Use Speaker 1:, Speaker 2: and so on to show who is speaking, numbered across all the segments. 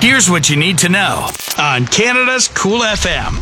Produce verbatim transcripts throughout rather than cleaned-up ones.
Speaker 1: Here's what you need to know on Canada's Cool F M.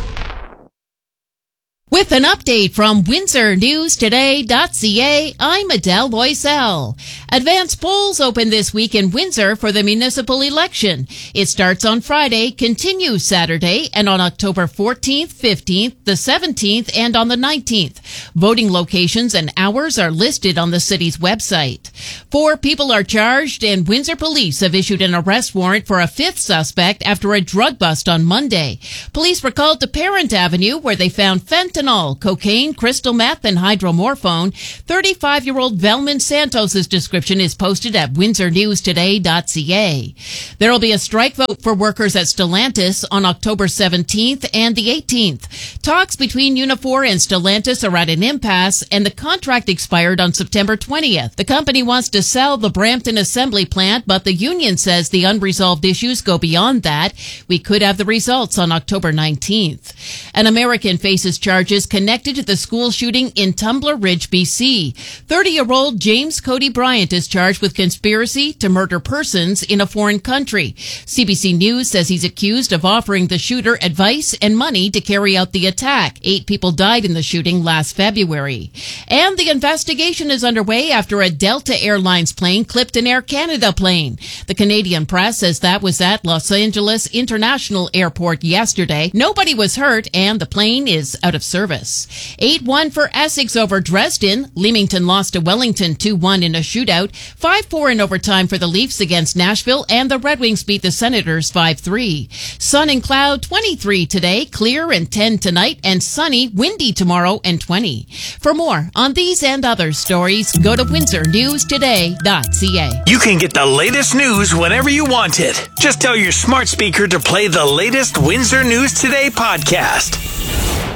Speaker 2: With an update from Windsor News Today dot C A, I'm Adele Loisel. Advance polls open this week in Windsor for the municipal election. It starts on Friday, continues Saturday, and on October fourteenth, fifteenth, the seventeenth, and on the nineteenth. Voting locations and hours are listed on the city's website. Four people are charged, and Windsor police have issued an arrest warrant for a fifth suspect after a drug bust on Monday. Police were called to Parent Avenue, where they found fentanyl, cocaine, crystal meth, and hydromorphone. thirty-five-year-old Velman Santos's description is posted at Windsor News Today dot C A. There will be a strike vote for workers at Stellantis on October seventeenth and the eighteenth. Talks between Unifor and Stellantis are at an impasse, and the contract expired on September twentieth. The company wants to sell the Brampton assembly plant, but the union says the unresolved issues go beyond that. We could have the results on October nineteenth. An American faces charges connected to the school shooting in Tumbler Ridge, B C. thirty-year-old James Cody Bryant is charged with conspiracy to murder persons in a foreign country. C B C News says he's accused of offering the shooter advice and money to carry out the attack. Eight people died in the shooting last February. And the investigation is underway after a Delta Airlines plane clipped an Air Canada plane. The Canadian press says that was at Los Angeles International Airport yesterday. Nobody was hurt, and the plane is out of service. eight one for Essex over Dresden. Leamington lost to Wellington two one in a shootout. five four in overtime for the Leafs against Nashville, and the Red Wings beat the Senators five three. Sun and cloud, twenty-three today, clear and ten tonight, and sunny, windy tomorrow and twenty. For more on these and other stories, go to Windsor News Today dot C A.
Speaker 1: You can get the latest news whenever you want it. Just tell your smart speaker to play the latest Windsor News Today podcast.